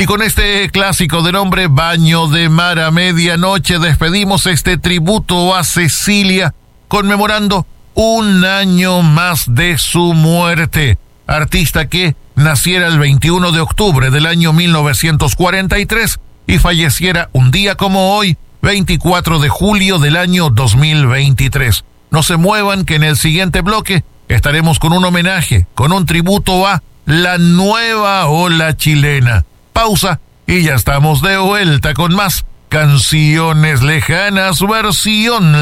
Y con este clásico de nombre Baño de Mar a Medianoche despedimos este tributo a Cecilia, conmemorando un año más de su muerte. Artista que naciera el 21 de octubre del año 1943 y falleciera un día como hoy, 24 de julio del año 2023. No se muevan, que en el siguiente bloque estaremos con un homenaje, con un tributo a la nueva ola chilena. Pausa y ya estamos de vuelta con más Canciones Lejanas versión